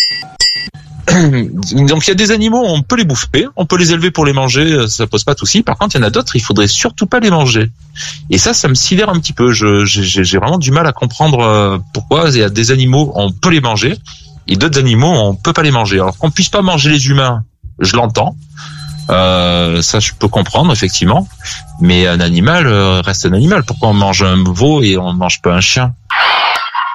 Donc il y a des animaux, on peut les bouffer, on peut les élever pour les manger, ça pose pas de souci. Par contre, il y en a d'autres, il faudrait surtout pas les manger. Et ça me sidère un petit peu. J'ai vraiment du mal à comprendre pourquoi il y a des animaux, on peut les manger, et d'autres animaux, on peut pas les manger. Alors qu'on puisse pas manger les humains, je l'entends. Ça je peux comprendre effectivement. Mais un animal reste un animal. Pourquoi on mange un veau et on mange pas un chien ?